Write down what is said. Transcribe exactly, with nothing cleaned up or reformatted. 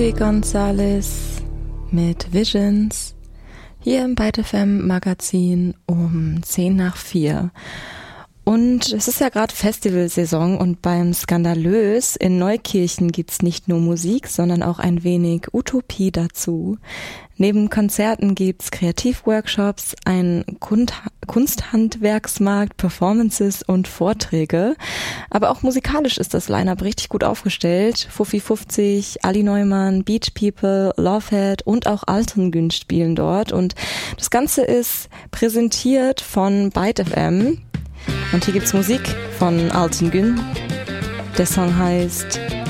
Gonzales mit Visions hier im Byte F M Magazin um zehn nach vier. Und es ist ja gerade Festivalsaison und beim Skandalös in Neukirchen gibt's nicht nur Musik, sondern auch ein wenig Utopie dazu. Neben Konzerten gibt's Kreativworkshops, ein Kund- Kunsthandwerksmarkt, Performances und Vorträge. Aber auch musikalisch ist das Line-Up richtig gut aufgestellt. Fuffi fünfzig, Ali Neumann, Beach People, Lovehead und auch Altengün spielen dort. Und das Ganze ist präsentiert von Byte F M. Und hier gibt's Musik von Altengün. Der Song heißt